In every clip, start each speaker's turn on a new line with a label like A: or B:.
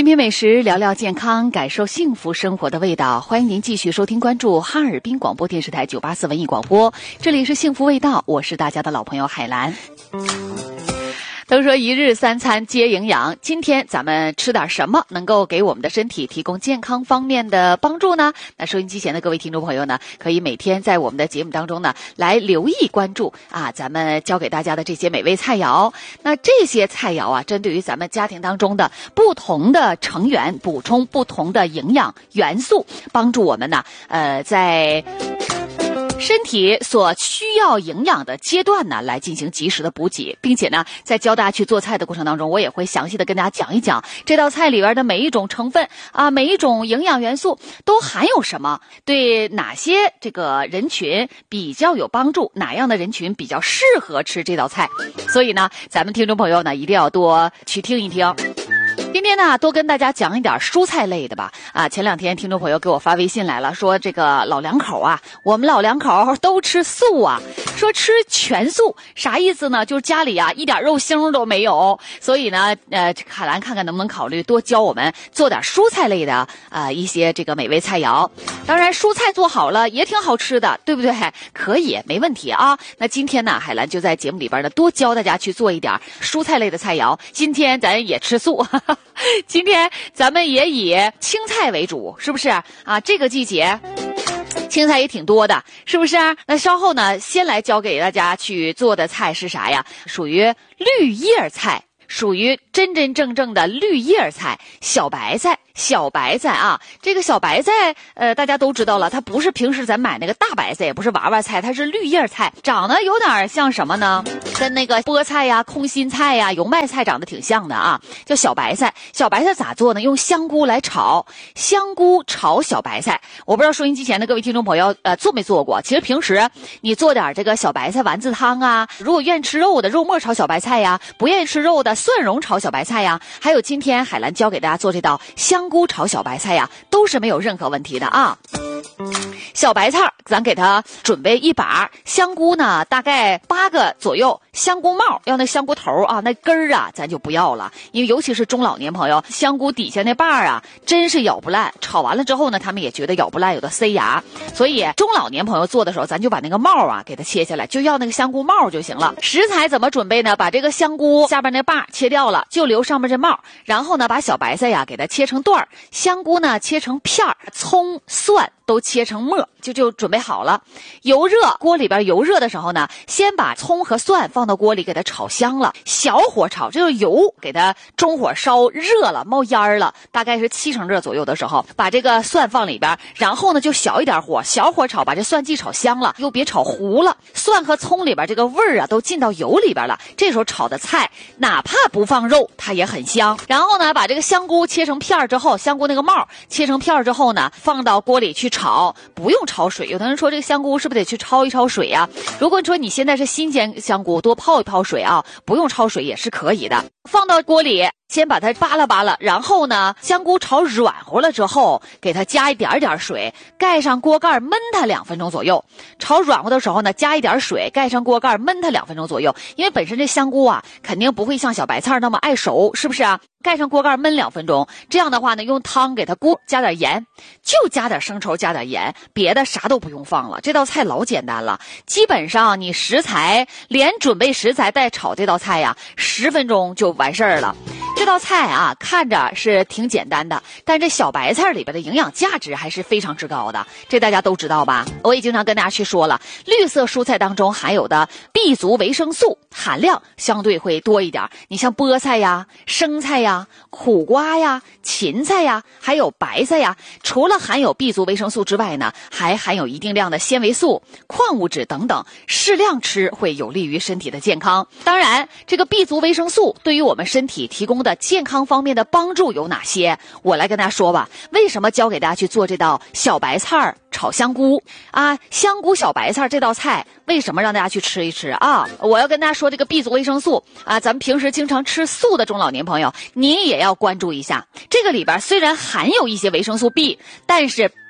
A: 品美食，聊聊健康，感受幸福生活的味道。欢迎您继续收听关注哈尔滨广播电视台984文艺广播，这里是幸福味道，我是大家的老朋友海兰。都说一日三餐皆营养，今天咱们吃点什么能够给我们的身体提供健康方面的帮助呢？那收音机前的各位听众朋友呢，可以每天在我们的节目当中呢来留意关注咱们教给大家的这些美味菜肴。那这些菜肴啊，针对于咱们家庭当中的不同的成员补充不同的营养元素，帮助我们呢在身体所需要营养的阶段呢，来进行及时的补给，并且呢，在教大家去做菜的过程当中，我也会详细的跟大家讲一讲这道菜里边的每一种成分每一种营养元素都含有什么，对哪些这个人群比较有帮助，哪样的人群比较适合吃这道菜。所以呢，咱们听众朋友呢，一定要多去听一听。今天呢，多跟大家讲一点蔬菜类的吧。前两天听众朋友给我发微信来了，说这个老两口我们老两口都吃素说吃全素，啥意思呢？就是家里一点肉腥都没有。所以呢，海兰看看能不能考虑多教我们做点蔬菜类的一些这个美味菜肴。当然，蔬菜做好了也挺好吃的，对不对？可以，没问题啊。那今天呢，海兰就在节目里边呢多教大家去做一点蔬菜类的菜肴。今天咱也吃素。今天咱们也以青菜为主，是不是这个季节青菜也挺多的，是不是？那稍后呢，先来教给大家去做的菜是啥呀？属于绿叶菜，属于真真正正的绿叶菜，小白菜。小白菜这个小白菜大家都知道了，它不是平时咱买那个大白菜，也不是娃娃菜，它是绿叶菜，长得有点像什么呢？跟那个菠菜空心菜油麦菜长得挺像的叫小白菜。小白菜咋做呢？用香菇来炒，香菇炒小白菜。我不知道收音机前的各位听众朋友做没做过。其实平时你做点这个小白菜丸子汤如果愿意吃肉的肉末炒小白菜不愿意吃肉的蒜蓉炒小白菜还有今天海兰教给大家做这道香菇炒小白菜都是没有任何问题的小白菜咱给它准备一把，香菇呢大概8个左右，香菇帽要那香菇头那根儿咱就不要了，因为尤其是中老年朋友，香菇底下那把真是咬不烂，炒完了之后呢他们也觉得咬不烂，有的塞牙，所以中老年朋友做的时候咱就把那个帽给它切下来，就要那个香菇帽就行了。食材怎么准备呢？把这个香菇下边那把切掉了，就留上面这帽，然后呢把小白菜给它切成段，香菇呢切成片，葱蒜都切成末，就准备好了。油热，锅里边油热的时候呢，先把葱和蒜放到锅里给它炒香了，小火炒，这个油给它中火烧热了，冒烟了，大概是7成热左右的时候，把这个蒜放里边，然后呢就小一点火，小火炒，把这蒜季炒香了，又别炒糊了，蒜和葱里边这个味儿都进到油里边了，这时候炒的菜哪怕不放肉它也很香。然后呢把这个香菇切成片之后，香菇那个帽切成片之后呢，放到锅里去炒，不用焯水。有的人说这个香菇是不是得去焯一焯水如果说你现在是新鲜香菇，多泡一泡水不用焯水也是可以的。放到锅里先把它扒拉扒拉，然后呢香菇炒软和了之后，给它加一点点水，盖上锅盖焖它2分钟左右。炒软和的时候呢，加一点水，盖上锅盖焖它2分钟左右，因为本身这香菇肯定不会像小白菜那么爱熟，是不是盖上锅盖焖2分钟，这样的话呢，用汤给它锅加点盐，就加点生抽，加点盐，别的啥都不用放了。这道菜老简单了，基本上你食材连准备食材带炒这道菜10分钟就完事儿了。这道菜看着是挺简单的，但这小白菜里边的营养价值还是非常之高的，这大家都知道吧？我也经常跟大家去说了，绿色蔬菜当中含有的 B 族维生素含量相对会多一点。你像菠菜生菜苦瓜芹菜还有白菜除了含有 B 族维生素之外呢，还含有一定量的纤维素、矿物质等等，适量吃会有利于身体的健康。当然，这个 B 族维生素对于我们身体提供的健康方面的帮助有哪些？我来跟大家说吧。为什么教给大家去做这道小白菜炒香菇香菇小白菜这道菜为什么让大家去吃一吃我要跟大家说这个 B 族维生素咱们平时经常吃素的中老年朋友，你也要关注一下。这个里边虽然含有一些维生素 B， 但是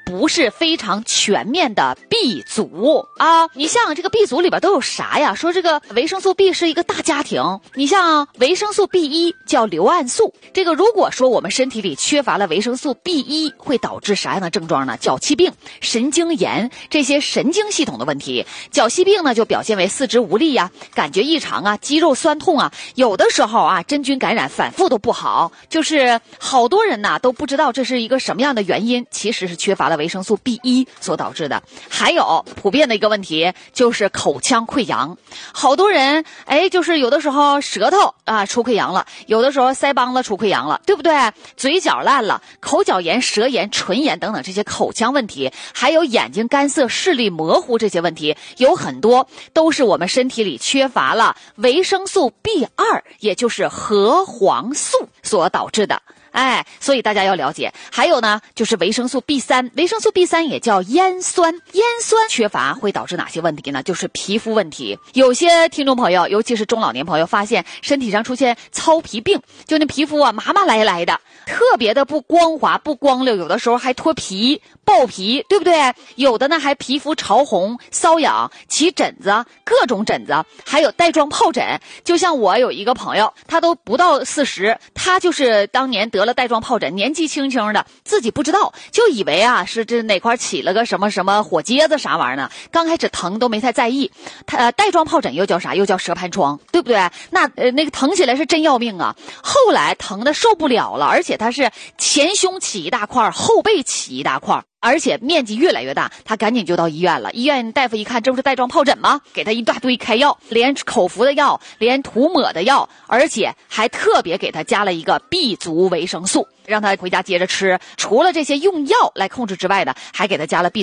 A: 不是非常全面的 B 族啊。你像这个 B 族里边都有啥呀？说这个维生素 B 是一个大家庭。你像维生素 B1 叫硫胺素，这个如果说我们身体里缺乏了维生素 B1，会导致啥样的症状呢？脚气病、神经炎这些神经系统的问题。脚气病呢就表现为四肢无力呀、感觉异常啊、肌肉酸痛啊，有的时候啊真菌感染反复都不好，就是好多人呐都不知道这是一个什么样的原因，其实是缺乏了维生素 B1 所导致的。还有普遍的一个问题就是口腔溃疡，好多人就是有的时候舌头出溃疡了，有的时候腮帮子出溃疡了，对不对？嘴角烂了，口角炎、舌炎、唇炎等等这些口腔问题，还有眼睛干涩、视力模糊这些问题，有很多都是我们身体里缺乏了维生素 B2， 也就是核黄素所导致的。所以大家要了解。还有呢，就是维生素 B3， 维生素 B3 也叫烟酸，烟酸缺乏会导致哪些问题呢？就是皮肤问题。有些听众朋友，尤其是中老年朋友，发现身体上出现糙皮病，就那皮肤麻麻来的，特别的不光滑、不光溜，有的时候还脱皮、爆皮，对不对？有的呢还皮肤潮红、瘙痒、起疹子，各种疹子，还有带状疱疹。就像我有一个朋友，他都不到40，他就是当年得了带状疱疹，年纪轻轻的，自己不知道，就以为是这哪块起了个什么什么火疖子啥玩意儿呢？刚开始疼都没太在意。带状疱疹又叫啥？又叫舌盘疮，对不对？那个疼起来是真要命啊！后来疼的受不了了，而且他是前胸起一大块，后背起一大块，而且面积越来越大，他赶紧就到医院了。医院大夫一看，这不是带状疱疹吗？给他一大堆开药，连口服的药，连涂抹的药，而且还特别给他加了一个 B 族维生素，让他回家接着吃。除了这些用药来控制之外呢，还给他加了 B